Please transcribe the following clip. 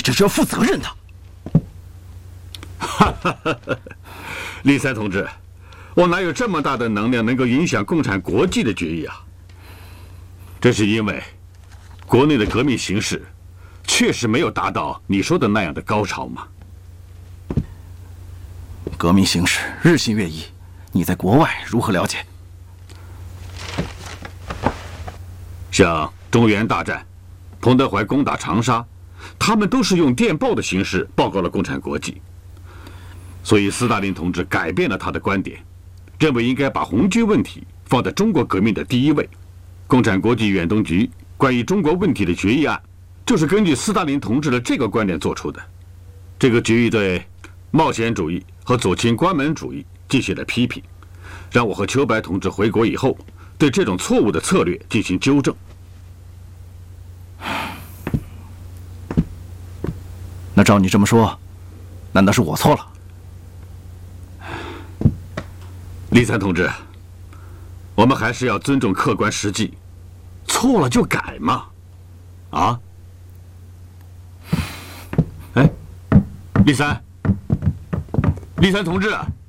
这是要负责任的。 哈哈哈！李三同志，我哪有这么大的能量能够影响共产国际的决议啊？这是因为国内的革命形势确实没有达到你说的那样的高潮嘛。 革命形势日新月异，你在国外如何了解？ 像中原大战、彭德怀攻打长沙，他们都是用电报的形式报告了共产国际。所以斯大林同志改变了他的观点，认为应该把红军问题放在中国革命的第一位。共产国际远东局关于中国问题的决议案，就是根据斯大林同志的这个观点做出的。这个决议对冒险主义和左倾关门主义进行了批评，让我和秋白同志回国以后，对这种错误的策略进行纠正。 那照你这么说，难道是我错了？ 李三同志，我们还是要尊重客观实际，错了就改嘛，啊？哎，李三同志。